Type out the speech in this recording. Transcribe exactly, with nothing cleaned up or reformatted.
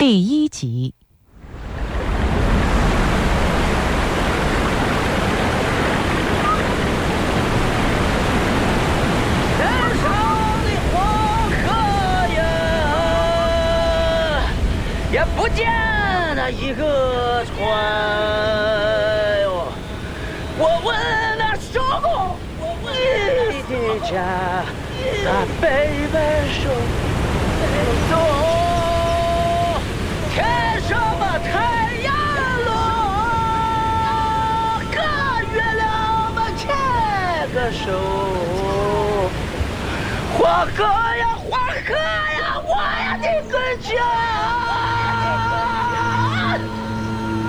第一集。 天上的黄河呀，也不见那一个船哟。我问那手工你的家，那北边手走，天上嘛太阳落，个月亮嘛牵个手。黄河呀，黄河呀，我呀的个家